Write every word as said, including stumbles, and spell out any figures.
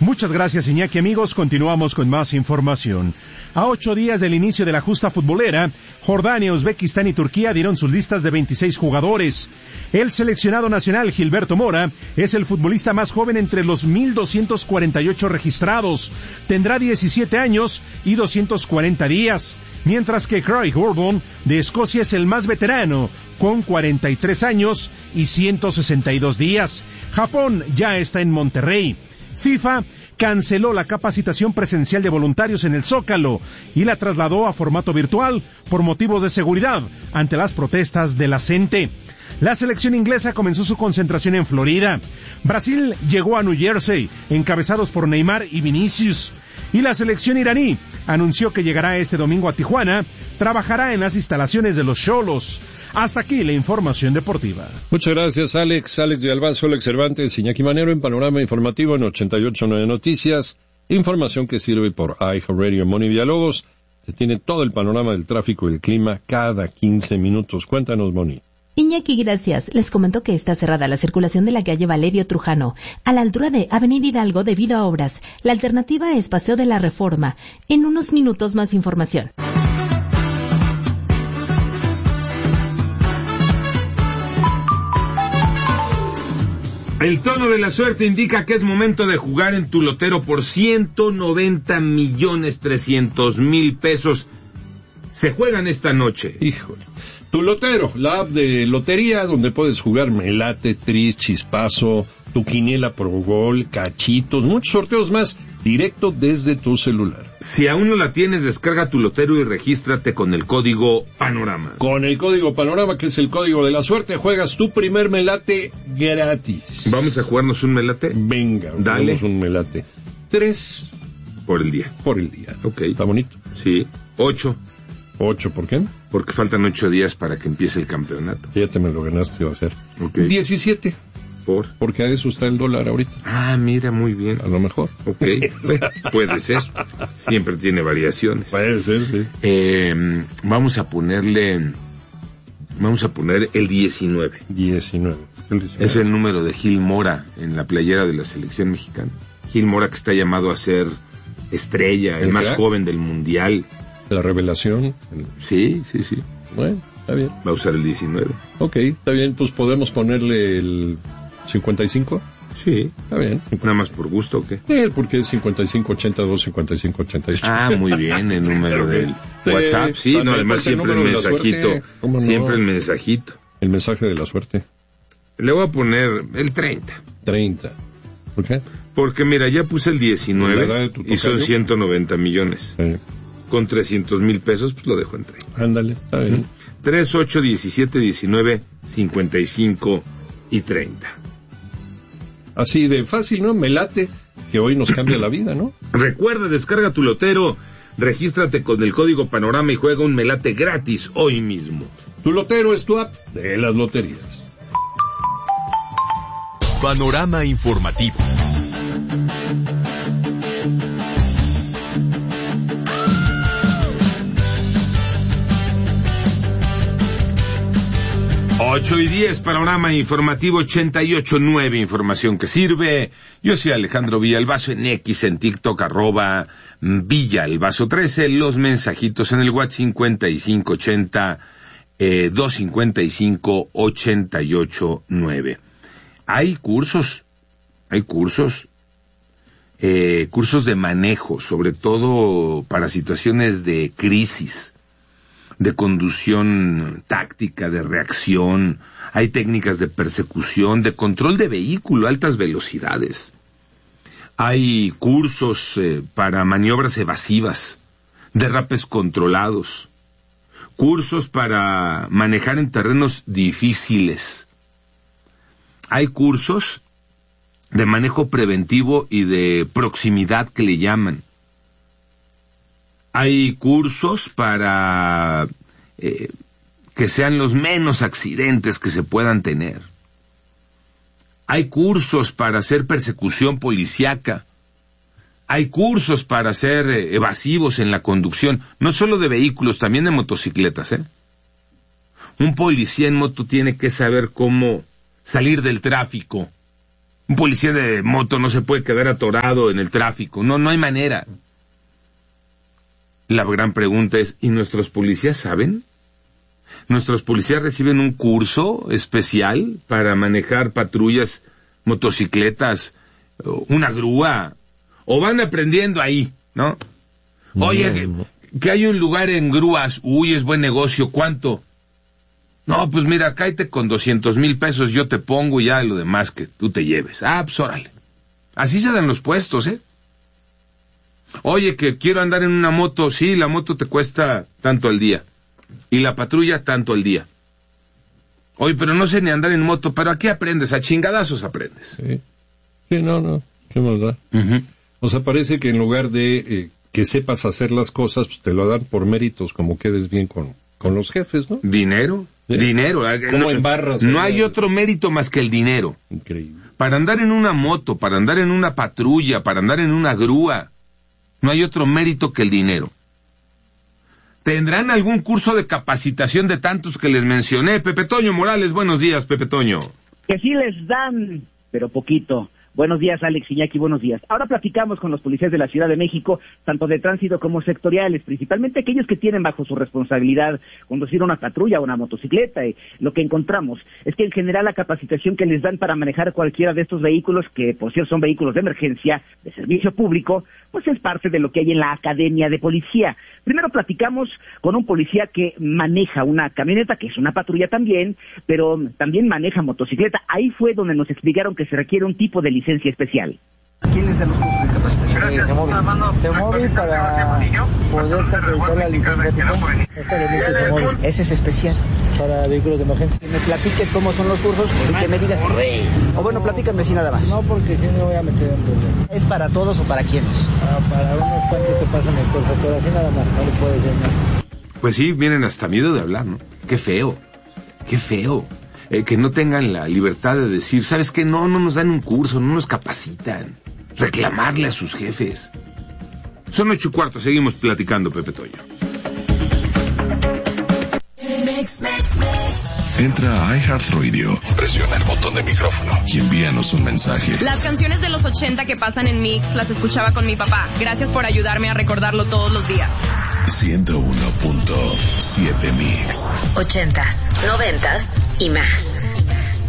Muchas gracias, Iñaki. Amigos, continuamos con más información. A ocho días del inicio de la justa futbolera, Jordania, Uzbekistán y Turquía dieron sus listas de veintiséis jugadores. El seleccionado nacional, Gilberto Mora, es el futbolista más joven entre los mil doscientos cuarenta y ocho registrados. Tendrá diecisiete años y doscientos cuarenta días. Mientras que Craig Gordon, de Escocia, es el más veterano, con cuarenta y tres años y ciento sesenta y dos días. Japón ya está en Monterrey. FIFA canceló la capacitación presencial de voluntarios en el Zócalo y la trasladó a formato virtual por motivos de seguridad ante las protestas de la gente. La selección inglesa comenzó su concentración en Florida. Brasil llegó a New Jersey, encabezados por Neymar y Vinicius. Y la selección iraní anunció que llegará este domingo a Tijuana, trabajará en las instalaciones de los Xolos. Hasta aquí la información deportiva. Muchas gracias, Alex. Alex de Albazo, Alex Cervantes, Iñaki Manero en Panorama Informativo en ochenta y ocho punto nueve Noticias. Información que sirve por iHeartRadio Moni Villalobos. Se tiene todo el panorama del tráfico y el clima cada quince minutos. Cuéntanos, Moni. Iñaki, gracias. Les comento que está cerrada la circulación de la calle Valerio Trujano, a la altura de Avenida Hidalgo debido a obras. La alternativa es Paseo de la Reforma. En unos minutos más información. El tono de la suerte indica que es momento de jugar en tu lotero por ciento noventa millones trescientos mil pesos. Se juegan esta noche. Híjole. Tu Lotero, la app de lotería donde puedes jugar melate, tris, chispazo, tu quiniela por gol, cachitos, muchos sorteos más, directo desde tu celular. Si aún no la tienes, descarga tu Lotero y regístrate con el código Panorama. Con el código Panorama, que es el código de la suerte, juegas tu primer melate gratis. ¿Vamos a jugarnos un melate? Venga, dale. Un melate. Tres. Por el día. Por el día. Ok. ¿Está bonito? Sí. Ocho. ¿Ocho? ¿Por qué? Porque faltan ocho días para que empiece el campeonato. Ya te me lo ganaste, va a ser. Okay. Diecisiete. ¿Por? Porque a eso está el dólar ahorita. Ah, mira, muy bien. A lo mejor. Ok. Puede ser. Siempre tiene variaciones. Puede ser, sí. Eh, vamos a ponerle... Vamos a poner el diecinueve. diecinueve. El diecinueve. Es el número de Gil Mora en la playera de la selección mexicana. Gil Mora, que está llamado a ser estrella, el, el más crack, joven del mundial. La revelación. El... Sí, sí, sí. Bueno, está bien. Va a usar el diecinueve. Ok, está bien, pues podemos ponerle el cincuenta y cinco. Sí. Está bien. ¿Nada más por gusto o qué? Sí, porque es cincuenta y cinco ochenta y dos, cincuenta y cinco ochenta y ocho. Ah, muy bien, el número del WhatsApp. Sí, no, además siempre el mensajito. No? Siempre el mensajito. El mensaje de la suerte. Le voy a poner el treinta. treinta. ¿Por qué? Porque mira, ya puse el diecinueve y son ciento noventa millones. Sí. Con trescientos mil pesos, pues lo dejo en treinta. Ándale, está bien. ¿Mm? tres, ocho, diecisiete, diecinueve, cincuenta y cinco y treinta. Así de fácil, ¿no? Me late, que hoy nos cambia la vida, ¿no? Recuerda, descarga tu Lotero, regístrate con el código Panorama y juega un melate gratis hoy mismo. Tu Lotero es tu app de las loterías. Panorama informativo. Ocho y diez, Panorama Informativo ochenta y ocho punto nueve, información que sirve. Yo soy Alejandro Villalbazo, en X, en TikTok, arroba Villalbazo trece, los mensajitos en el WhatsApp cincuenta y cinco ochenta, eh, doscientos cincuenta y cinco, ochenta y ocho nueve. Hay cursos, hay cursos, eh, cursos de manejo, sobre todo para situaciones de crisis, de conducción táctica, de reacción. Hay técnicas de persecución, de control de vehículo a altas velocidades. Hay cursos eh, para maniobras evasivas, derrapes controlados, cursos para manejar en terrenos difíciles. Hay cursos de manejo preventivo y de proximidad que le llaman. Hay cursos para eh, que sean los menos accidentes que se puedan tener. Hay cursos para hacer persecución policíaca. Hay cursos para hacer eh, evasivos en la conducción, no solo de vehículos, también de motocicletas, ¿eh? Un policía en moto tiene que saber cómo salir del tráfico Un policía de moto no se puede quedar atorado en el tráfico. No, no hay manera. La gran pregunta es, ¿y nuestros policías saben? ¿Nuestros policías reciben un curso especial para manejar patrullas, motocicletas, una grúa? ¿O van aprendiendo ahí, no? Oye, que, que hay un lugar en grúas. Uy, es buen negocio. ¿Cuánto? No, pues mira, cállate con doscientos mil pesos, yo te pongo ya lo demás que tú te lleves. Ah, pues órale. Así se dan los puestos, ¿eh? Oye, que quiero andar en una moto. Sí, la moto te cuesta tanto al día. Y la patrulla tanto al día. Oye, pero no sé ni andar en moto. Pero aquí aprendes, a chingadazos aprendes. Sí, sí, no, no, qué maldad. Uh-huh. O sea, parece que en lugar de eh, que sepas hacer las cosas, pues te lo dan por méritos, como quedes bien con, con los jefes, ¿no? Dinero, ¿sí? Dinero. ¿Cómo embarras? No hay otro mérito más que el dinero. Increíble. Para andar en una moto, para andar en una patrulla, para andar en una grúa, no hay otro mérito que el dinero. ¿Tendrán algún curso de capacitación de tantos que les mencioné? Pepe Toño Morales, buenos días, Pepe Toño. Que sí les dan, pero poquito. Buenos días, Alex Iñaki, buenos días. Ahora platicamos con los policías de la Ciudad de México, tanto de tránsito como sectoriales, principalmente aquellos que tienen bajo su responsabilidad conducir una patrulla o una motocicleta. Y lo que encontramos es que en general la capacitación que les dan para manejar cualquiera de estos vehículos, que por cierto son vehículos de emergencia, de servicio público, pues es parte de lo que hay en la Academia de Policía. Primero platicamos con un policía que maneja una camioneta, que es una patrulla también, pero también maneja motocicleta. Ahí fue donde nos explicaron que se requiere un tipo de licencia especial. ¿Quién les da los cursos de capacitación? Eh, se móvil. Se móvil para poder acreditar la licencia. Esa de mí se móvil. Ese es especial. Para vehículos de emergencia. Que me platiques cómo son los cursos y que me digas. O bueno, platícame así nada más. No, porque si no me voy a meter en problema. ¿Es para todos o para quiénes? Ah, para unos cuantos que pasan el curso, pero así nada más, no le puede ser más. Pues sí, vienen hasta miedo de hablar, ¿no? Qué feo, qué feo. Eh, que no tengan la libertad de decir, ¿sabes qué? No, no nos dan un curso, no nos capacitan. Reclamarle a sus jefes. Son ocho y cuarto, seguimos platicando, Pepe Toño. Entra a iHeartRadio, presiona el botón de micrófono y envíanos un mensaje. Las canciones de los ochenta que pasan en Mix las escuchaba con mi papá. Gracias por ayudarme a recordarlo todos los días. ciento uno punto siete Mix. Ochentas, noventas y más.